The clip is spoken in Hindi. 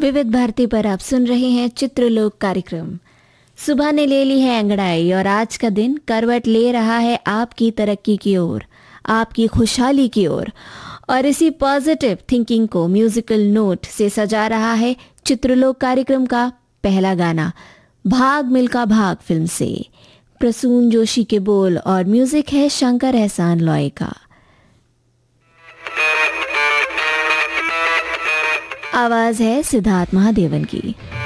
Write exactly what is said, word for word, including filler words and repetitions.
विविध भारती पर आप सुन रहे हैं चित्रलोक कार्यक्रम। सुबह ने ले ली है अंगड़ाई और आज का दिन करवट ले रहा है आपकी तरक्की की ओर, आपकी खुशहाली की ओर। और इसी पॉजिटिव थिंकिंग को म्यूजिकल नोट से सजा रहा है चित्रलोक कार्यक्रम का पहला गाना, भाग मिल्खा भाग फिल्म से। प्रसून जोशी के बोल और म्यूजिक है शंकर एहसान लॉय का। आवाज है सिद्धार्थ महादेवन की।